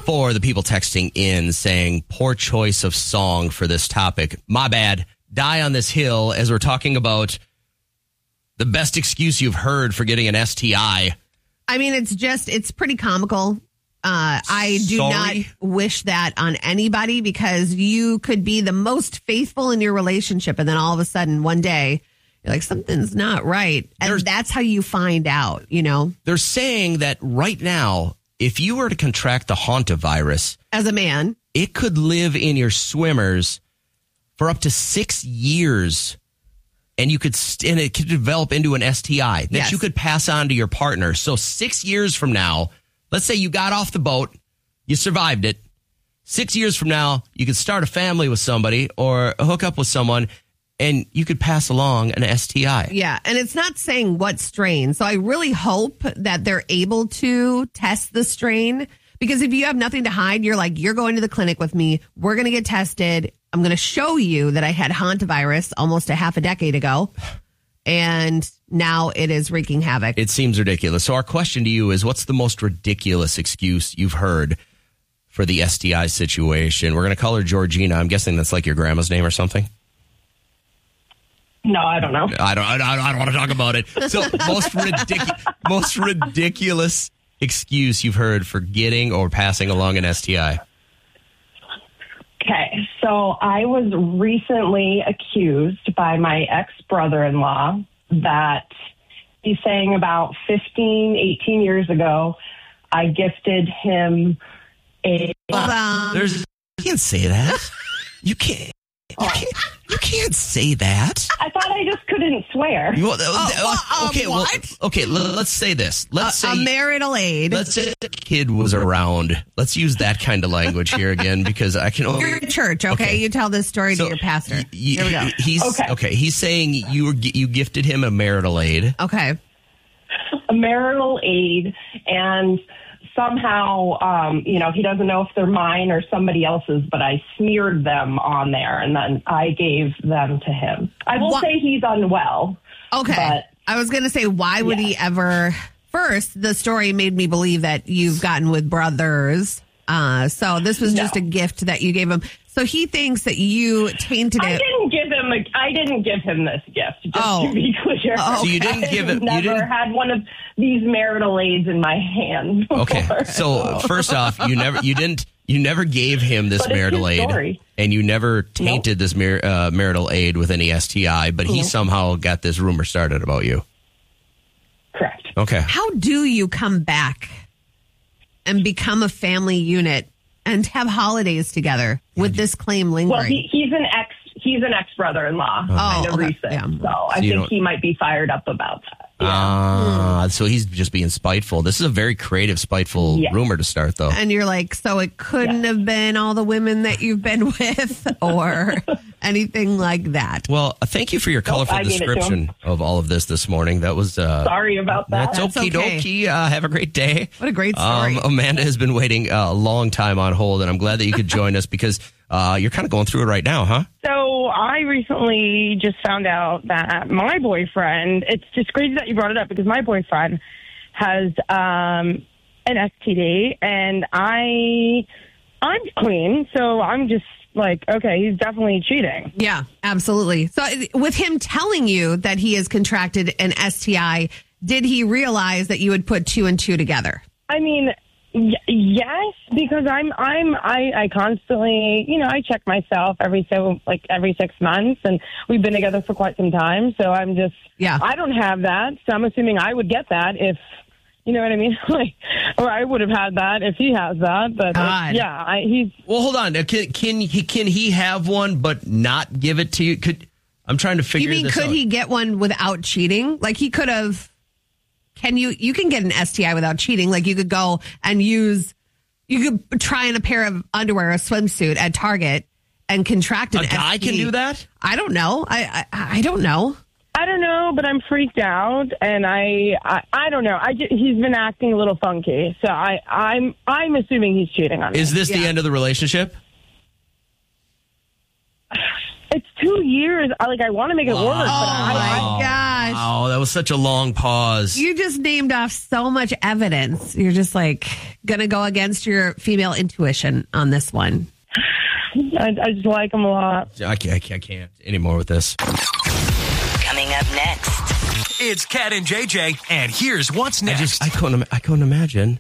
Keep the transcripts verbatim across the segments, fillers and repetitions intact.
for the people texting in saying, poor choice of song for this topic. My bad. Die on this hill as we're talking about the best excuse you've heard for getting an S T I. I mean, it's just, it's pretty comical. Uh, I do Sorry? not wish that on anybody because you could be the most faithful in your relationship. And then all of a sudden, one day, you're like, something's not right. And There's, that's how you find out, you know? They're saying that right now, if you were to contract the hantavirus, as a man, it could live in your swimmers for up to six years. And you could, st- and it could develop into an S T I that yes. you could pass on to your partner. So six years from now, let's say you got off the boat, you survived it. Six years from now, you could start a family with somebody or hook up with someone, and you could pass along an S T I. Yeah, and it's not saying what strain. So I really hope that they're able to test the strain. Because if you have nothing to hide, you're like, you're going to the clinic with me. We're going to get tested. I'm going to show you that I had hantavirus almost a half a decade ago. And now it is wreaking havoc. It seems ridiculous. So our question to you is, what's the most ridiculous excuse you've heard for the S T I situation? We're going to call her Georgina. I'm guessing that's like your grandma's name or something. No, I don't know. I don't. I don't, I don't want to talk about it. So most ridiculous, most ridiculous excuse you've heard for getting or passing along an S T I. Okay, so I was recently accused by my ex-brother-in-law that he's saying about fifteen, eighteen years ago, I gifted him a... Well, There's, you can't say that. You can't. You can't, you can't say that. I thought I just couldn't swear. You, uh, uh, okay, what? well, okay. Let, let's say this. Let's a, say a marital aid. Let's say the kid was around. Let's use that kind of language here again because I can only. You're in church, okay? okay. You tell this story so to your pastor. Y- y- Here we go. He's okay. okay. He's saying you were you gifted him a marital aid. Okay. A marital aid, and somehow, um, you know, he doesn't know if they're mine or somebody else's, but I smeared them on there, and then I gave them to him. I will what? say he's unwell. Okay. But, I was going to say, why would yeah. he ever... First, the story made me believe that you've gotten with brothers. Uh, so this was no. just a gift that you gave him. So he thinks that you tainted it. I didn't give him a, I didn't give him this gift, just oh. to be clear. Oh, so you didn't give him... I've you never didn't... had one of these marital aids in my hand before. Okay, so first off, you never, you didn't, you never gave him this but it's marital his aid, story. and you never tainted nope. this mar- uh, marital aid with any S T I, but he nope. somehow got this rumor started about you. Correct. Okay. How do you come back and become a family unit and have holidays together with this claim lingering? Well, he, he's an ex. He's an ex-brother-in-law, Oh, kind of okay. recent. Yeah. So I So you think don't- he might be fired up about that. Yeah. Ah, so he's just being spiteful. This is a very creative, spiteful Yeah. rumor to start, though. And you're like, so it couldn't Yeah. have been all the women that you've been with or anything like that. Well, uh, thank you for your colorful I gave it to description of all of this this morning. That was uh, Sorry about that. That's That's okie okay. dokie. Uh, have a great day. What a great story. Um, Amanda has been waiting a long time on hold, and I'm glad that you could join us because uh, you're kind of going through it right now, huh? So I recently just found out that my boyfriend, it's just crazy that you brought it up because my boyfriend has um, an S T D and I, I'm clean. So I'm just like, okay, he's definitely cheating. Yeah, absolutely. So with him telling you that he has contracted an S T I, did he realize that you would put two and two together? I mean, y- yes, because I'm, I'm, I, I constantly, you know, I check myself every so, like every six months, and we've been together for quite some time. So I'm just, yeah, I don't have that. So I'm assuming I would get that if, you know what I mean? Like, or I would have had that if he has that. But uh, yeah, I, he's. Well, hold on. Can can he can he have one but not give it to you? Could I'm trying to figure this out. You mean this could out. he get one without cheating? Like he could have. Can you, you can get an S T I without cheating. Like you could go and use, you could try on a pair of underwear, a swimsuit at Target and contract an A guy S T D. can do that? I don't know. I, I, I don't know. I don't know, but I'm freaked out, and I, I, I don't know. I just, he's been acting a little funky, so I, I'm, I'm assuming he's cheating on me. Is this Yeah. the end of the relationship? It's two years. I like. I want to make it Wow. work, but Oh, I, my gosh. Oh, that was such a long pause. You just named off so much evidence. You're just like going to go against your female intuition on this one. I, I just like them a lot. I can't, I can't, I can't anymore with this. Coming up next, it's Cat and J J, and here's what's I next. just, I couldn't, I couldn't imagine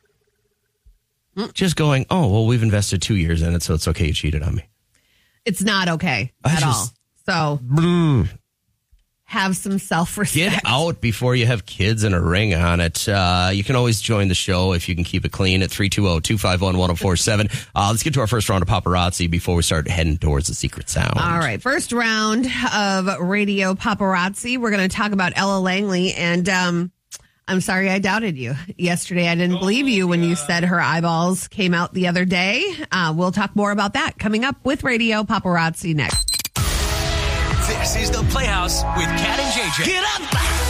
just going, oh, well, we've invested two years in it, so it's okay you cheated on me. It's not okay I at just- all. So Mm. have some self-respect. Get out before you have kids and a ring on it. Uh, you can always join the show if you can keep it clean at three two zero, two five one, one zero four seven. Uh, let's get to our first round of paparazzi before we start heading towards the secret sound. All right, first round of radio paparazzi. We're going to talk about Ella Langley, and um, I'm sorry I doubted you yesterday. I didn't believe you when you said her eyeballs came out the other day. Uh, we'll talk more about that coming up with radio paparazzi next. This is the Playhouse with Cat and J J. Get up!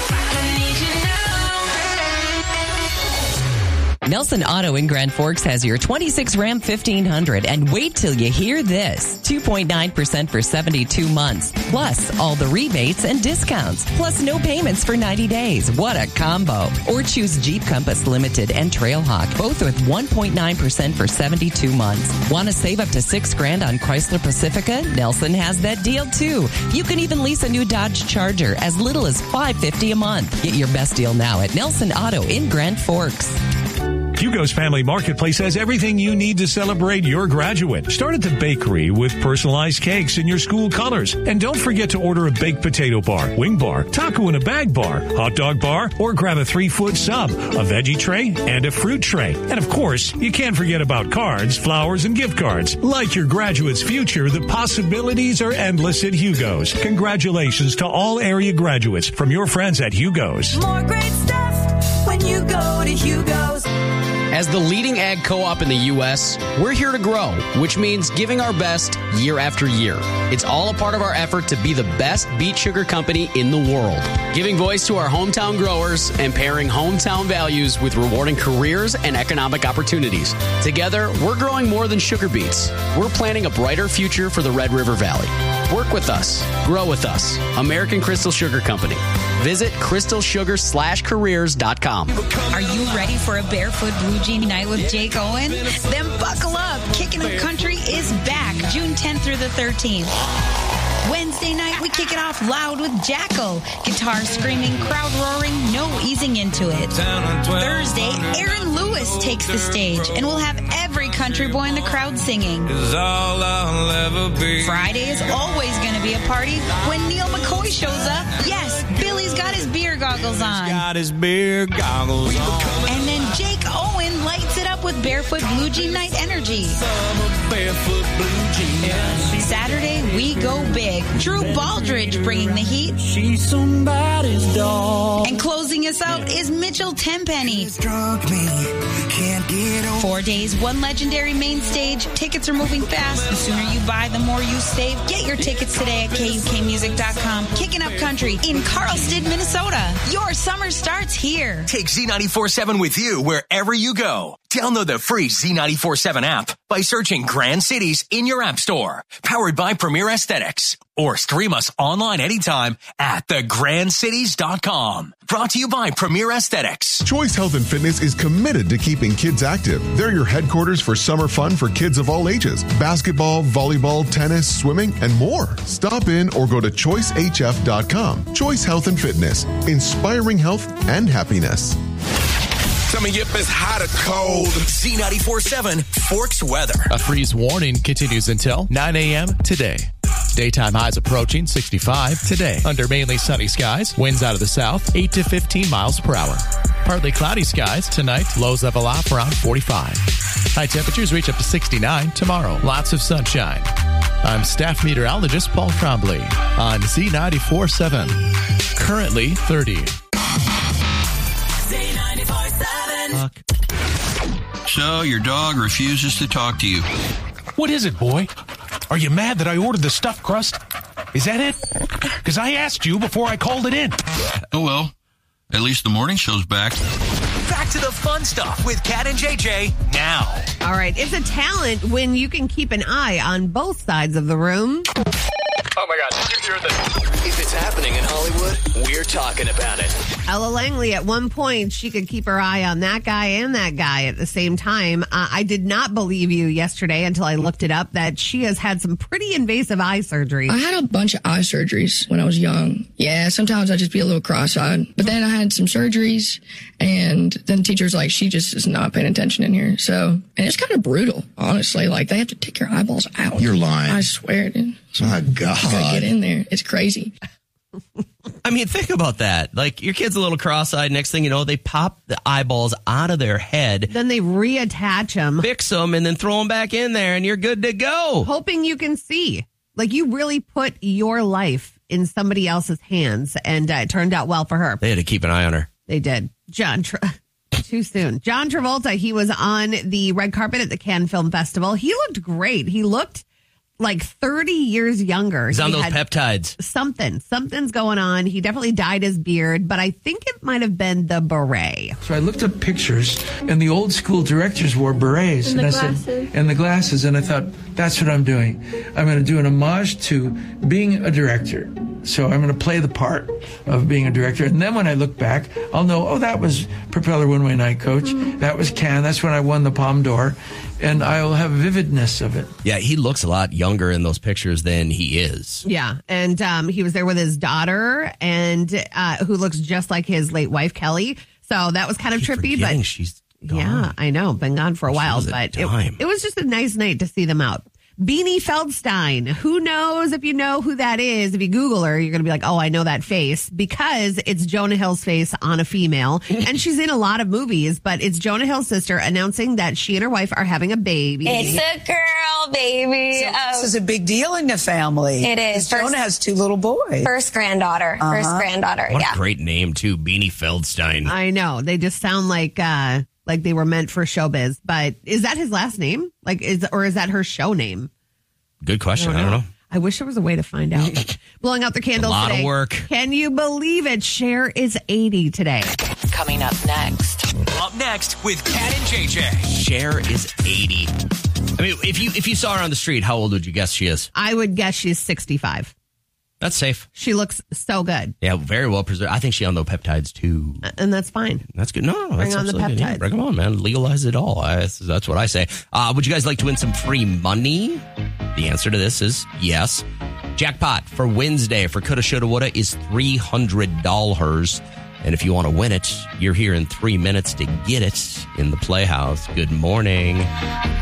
Nelson Auto in Grand Forks has your twenty-six Ram fifteen hundred, and wait till you hear this. two point nine percent for seventy-two months, plus all the rebates and discounts, plus no payments for ninety days. What a combo. Or choose Jeep Compass Limited and Trailhawk, both with one point nine percent for seventy-two months. Want to save up to six grand on Chrysler Pacifica? Nelson has that deal too. You can even lease a new Dodge Charger as little as five hundred fifty dollars a month. Get your best deal now at Nelson Auto in Grand Forks. Hugo's Family Marketplace has everything you need to celebrate your graduate. Start at the bakery with personalized cakes in your school colors. And don't forget to order a baked potato bar, wing bar, taco in a bag bar, hot dog bar, or grab a three-foot sub, a veggie tray, and a fruit tray. And of course, you can't forget about cards, flowers, and gift cards. Like your graduate's future, the possibilities are endless at Hugo's. Congratulations to all area graduates from your friends at Hugo's. More great stuff when you go to Hugo's. As the leading ag co-op in the U S, we're here to grow, which means giving our best year after year. It's all a part of our effort to be the best beet sugar company in the world. Giving voice to our hometown growers and pairing hometown values with rewarding careers and economic opportunities. Together, we're growing more than sugar beets. We're planning a brighter future for the Red River Valley. Work with us. Grow with us. American Crystal Sugar Company. Visit crystal sugar slash careers dot com. Are you ready for a barefoot blue jean night with Jake Owen? Then buckle up. Kicking Up Country is back June tenth through the thirteenth. Wednesday night, we kick it off loud with Jackal. Guitar screaming, crowd roaring, no easing into it. Thursday, Aaron Lewis takes the stage, and we'll have every country boy in the crowd singing. Friday is always going to be a party when Neil McCoy shows up. Yes, Billy's got his beer goggles on. Got his beer goggles on. And then Jake Owen lights it up with Barefoot Blue Jean Night energy. Barefoot blue jean. Saturday, we go big. Drew Baldridge bringing the heat. She's somebody's dog. And closing us out is Mitchell Tenpenny. Drunk me, can't get over. Four days, one legendary main stage. Tickets are moving fast. The sooner you buy, the more you save. Get your tickets today at K U K music dot com. Kicking Up Country in Carlsted, Minnesota. Your summer starts here. Take Z ninety-four seven with you wherever you go. Download the free Z ninety-four seven app by searching Grand Cities in your app store. Powered by Premier Aesthetics. Or stream us online anytime at the grand cities dot com. Brought to you by Premier Aesthetics. Choice Health and Fitness is committed to keeping kids active. They're your headquarters for summer fun for kids of all ages. Basketball, volleyball, tennis, swimming, and more. Stop in or go to choice h f dot com. Choice Health and Fitness. Inspiring health and happiness. Coming up is hot or cold. Z ninety-four seven Forks weather. A freeze warning continues until nine a.m. today. Daytime highs approaching sixty-five today. Under mainly sunny skies, winds out of the south, eight to fifteen miles per hour. Partly cloudy skies tonight, lows level off around forty-five. High temperatures reach up to sixty-nine tomorrow. Lots of sunshine. I'm staff meteorologist Paul Trombley on Z ninety-four seven. Currently thirty. Z ninety-four seven. So your dog refuses to talk to you. What is it, boy? Are you mad that I ordered the stuffed crust? Is that it? Because I asked you before I called it in. Oh, well, at least the morning show's back. Back to the fun stuff with Cat and J J now. All right. It's a talent when you can keep an eye on both sides of the room. Oh, my God. Did you hear this? If it's happening in Hollywood, we're talking about it. Ella Langley, at one point, she could keep her eye on that guy and that guy at the same time. Uh, I did not believe you yesterday until I looked it up that she has had some pretty invasive eye surgery. I had a bunch of eye surgeries when I was young. Yeah, sometimes I'd just be a little cross-eyed. But then I had some surgeries, and then the teacher's like, she just is not paying attention in here. So, and it's kind of brutal, honestly. Like, they have to take your eyeballs out. You're lying. I swear, dude. My God. You gotta get in there. It's crazy. I mean, think about that. Like, your kid's a little cross-eyed. Next thing you know, they pop the eyeballs out of their head. Then they reattach them. Fix them, and then throw them back in there, and you're good to go. Hoping you can see. Like, you really put your life in somebody else's hands, and uh, it turned out well for her. They had to keep an eye on her. They did. John, Tra- too soon. John Travolta, he was on the red carpet at the Cannes Film Festival. He looked great. He looked like thirty years younger. He's on he those peptides. Something. Something's going on. He definitely dyed his beard, but I think it might have been the beret. So I looked up pictures, and the old school directors wore berets. And the I glasses. said, and the glasses. And I thought, that's what I'm doing. I'm going to do an homage to being a director. So I'm going to play the part of being a director. And then when I look back, I'll know, oh, that was Propeller One Way Night Coach. Mm-hmm. That was Cannes. That's when I won the Palme d'Or. And I'll have vividness of it. Yeah, he looks a lot younger in those pictures than he is. Yeah, and um, he was there with his daughter, and uh, who looks just like his late wife, Kelly. So that was kind of trippy. But she's gone. Yeah, I know. Been gone for a She while, was a but it, dime. it was just a nice night to see them out. Beanie Feldstein. Who knows if you know who that is? If you Google her, you're going to be like, oh, I know that face, because it's Jonah Hill's face on a female. And she's in a lot of movies, but it's Jonah Hill's sister announcing that she and her wife are having a baby. It's a girl, baby. So Oh. this is a big deal in the family. It is. Jonah First- has two little boys. First granddaughter. Uh-huh. First granddaughter. What yeah. a great name, too. Beanie Feldstein. I know. They just sound like uh like they were meant for showbiz. But is that his last name? Like, is or is that her show name? Good question. I don't know. I wish there was a way to find out. Blowing out the candles A lot today. of work. Can you believe it? Cher is eighty today. Coming up next. Up next with Kat and J J. Cher is eighty. I mean, if you if you saw her on the street, how old would you guess she is? I would guess she's sixty-five. That's safe. She looks so good. Yeah, very well preserved. I think she on those peptides, too. And that's fine. That's good. No, no, Bring that's on the absolutely good. Yeah, peptides. bring them on, man. Legalize it all. I, that's, that's what I say. Uh, would you guys like to win some free money? The answer to this is yes. Jackpot for Wednesday for Coulda, Shoulda, Woulda is three hundred dollars. And if you want to win it, you're here in three minutes to get it in the Playhouse. Good morning.